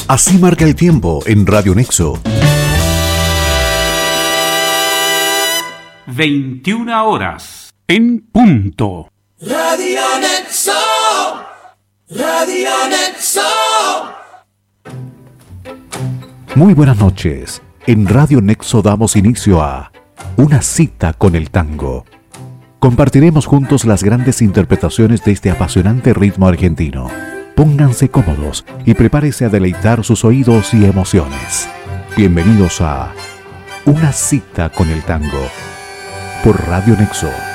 Así marca el tiempo en Radio Nexo. 21 horas en punto. Radio Nexo. Radio Nexo. Muy buenas noches. En Radio Nexo damos inicio a Una cita con el tango. Compartiremos juntos las grandes interpretaciones de este apasionante ritmo argentino. Pónganse cómodos y prepárese a deleitar sus oídos y emociones. Bienvenidos a Una cita con el tango por Radio Nexo.